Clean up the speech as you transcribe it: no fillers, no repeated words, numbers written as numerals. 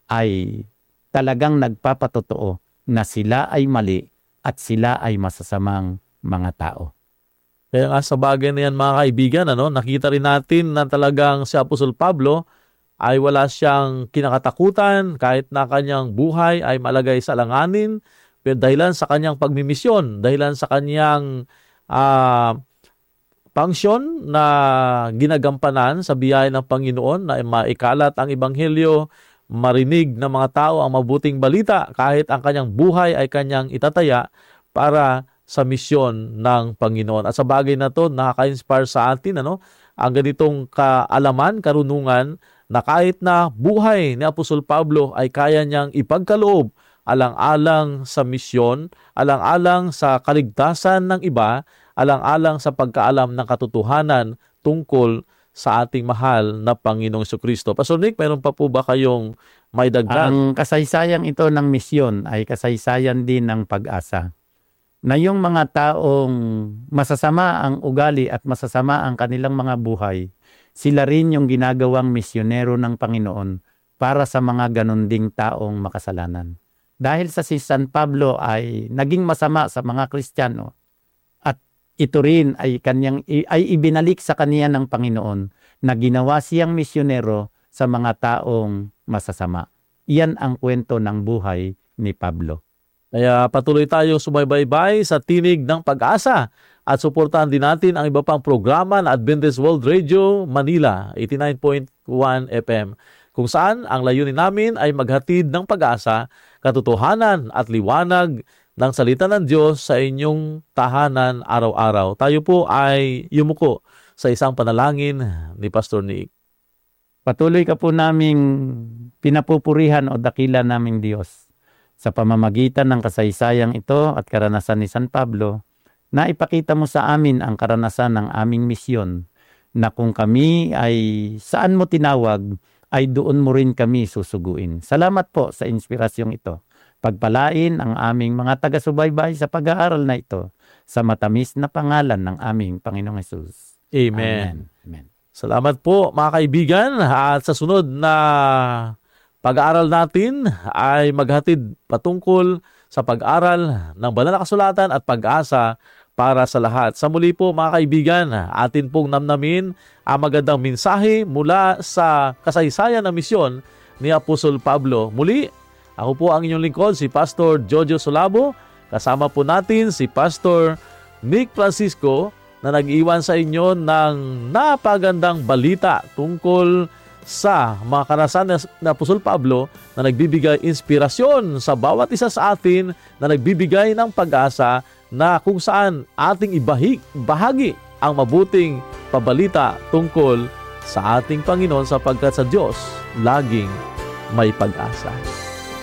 ay talagang nagpapatotoo na sila ay mali at sila ay masasamang mga tao. Kaya nga sa bagay na yan mga kaibigan, nakita rin natin na talagang si Apostol Pablo ay wala siyang kinakatakutan kahit na kanyang buhay ay malagay sa alanganin, pero dahilan sa kanyang pagmimisyon, dahilan sa kanyang function na ginagampanan sa biyaya ng Panginoon na maikalat ang ebanghelyo, marinig ng mga tao ang mabuting balita kahit ang kanyang buhay ay kanyang itataya para sa misyon ng Panginoon. At sa bagay na to, nakaka-inspire sa atin ang ganitong kaalaman, karunungan na kahit na buhay ni Apostol Pablo ay kaya niyang ipagkaloob alang-alang sa misyon, alang-alang sa kaligtasan ng iba, alang-alang sa pagkaalam ng katotohanan tungkol sa ating mahal na Panginoong Jesucristo. Pastor Nick, mayroon pa po ba kayong may dagdag? Ang kasaysayang ito ng misyon ay kasaysayan din ng pag-asa. Na yung mga taong masasama ang ugali at masasama ang kanilang mga buhay, sila rin yung ginagawang misyonero ng Panginoon para sa mga ganun ding taong makasalanan. Dahil sa si San Pablo ay naging masama sa mga Kristiyano at ito rin ay ibinalik sa kaniya ng Panginoon na ginawa siyang misyonero sa mga taong masasama. Iyan ang kwento ng buhay ni Pablo. Kaya patuloy tayong sumaybaybay sa Tinig ng Pag-asa at suportahan din natin ang iba pang programa na Adventist World Radio Manila 89.1 FM kung saan ang layunin namin ay maghatid ng pag-asa, katotohanan at liwanag ng salita ng Diyos sa inyong tahanan araw-araw. Tayo po ay yumuko sa isang panalangin ni Pastor Nick. Patuloy ka po naming pinapupurihan o dakila naming Diyos sa pamamagitan ng kasaysayang ito at karanasan ni San Pablo, na ipakita mo sa amin ang karanasan ng aming misyon, na kung kami ay saan mo tinawag, ay doon mo rin kami susuguin. Salamat po sa inspirasyong ito. Pagpalain ang aming mga taga-subaybay sa pag-aaral na ito, sa matamis na pangalan ng aming Panginoong Hesus. Amen. Amen. Salamat po mga kaibigan, at sa sunod na pag-aaral natin ay maghatid patungkol sa pag-aral ng banal na kasulatan at pag-asa para sa lahat. Sa muli po mga kaibigan, atin pong namnamin ang magandang mensahe mula sa kasaysayan ng misyon ni Apostol Pablo. Muli, ako po ang inyong lingkod, si Pastor Jojo Solabo. Kasama po natin si Pastor Nick Francisco na nag-iwan sa inyo ng napagandang balita tungkol sa mga karanasan na Apostol Pablo na nagbibigay inspirasyon sa bawat isa sa atin, na nagbibigay ng pag-asa na kung saan ating bahagi ang mabuting pabalita tungkol sa ating Panginoon sapagkat sa Diyos laging may pag-asa.